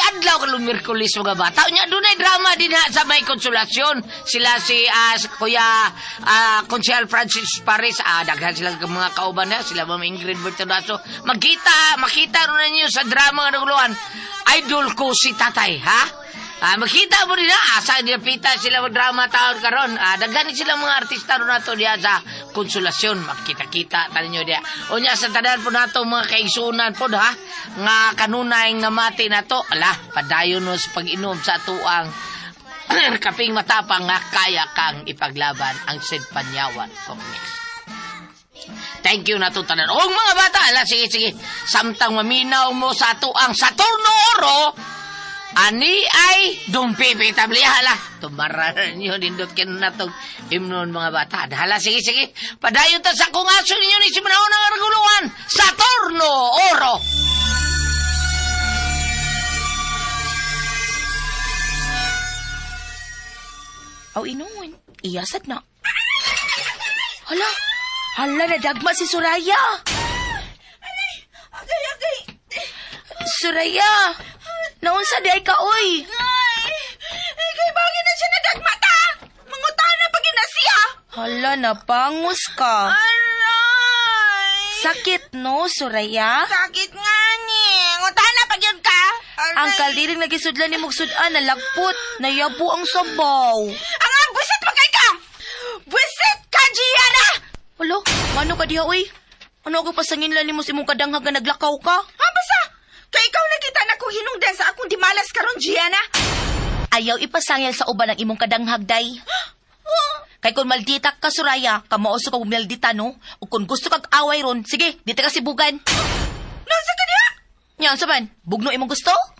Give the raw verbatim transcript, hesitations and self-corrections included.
adlaw kalong Miyerkules mga bata. Nya dunay drama din ha sa may konsolasyon. Sila si uh, Kuya uh, Konsehal Francis Paris, ah, daghan sila mga kauban na, sila Ma'am Ingrid Bertonato. Magkita, makita ro na niyo sa drama nga naguluhan. Idol ko si Tatay, ha? Ah, makita mo rin na, asa nilapita sila mag-drama taon karon. Ah, daghan sila mga artista ro nato diya sa konsolasyon. Makita-kita tanin nyo diya. O niya sa tanan po nato mga kaigsunan po ha, nga kanunay nga mati nato. Ala, padayon no sa pag-inom sa tuang kaping matapang nga kaya kang ipaglaban ang Sid Panyawan. Okay. Thank you na to tanan. O mga bata, ala, sige, sige. Samtang maminaw mo sa tuang Saturno Oro, ani ay dumpipi tabli hala. Tumararan nyo nindot kin na itong himnon mga bata. Hala, sige, sige. Padayon ta sa kung aso ninyo ni si manahon ng arguluan. Saturno Oro. Aw, inuon. Iyasad na. Hala, hala na dagma si Suraya. Alay, agay, agay. Suraya, naunsa di ay ka, oy. Ay, ay kay bagay na siya nadagmata. Mangutan na pag na siya. Hala, napangus ka. Aray. Sakit, no, Suraya? Sakit nga ni. Ngutan na pag yun ka. Aray. Ang kaldiring nagisudlan ni Mugsudan, nalagput, nayabo ang sabaw. Ang ang busit magay ka. Busit ka, Gianna. Alo, ano ka diha, oy? Ano ako pasangin lang ni mo si mong kadanghag na naglakaw ka? Ha, basta? Kay ikaw nakita na kong hinungdan sa akong dimalas karon, Gianna. Ayaw ipasangil sa uban ang imong kadanghag, day. Oh. Kay kung maldita ka, Suraya, kamauso ka maldita, no? O kung gusto kag away ron, sige, dito ka sibugan. Nasa ka diha? Nya, saban, bugno imong gusto?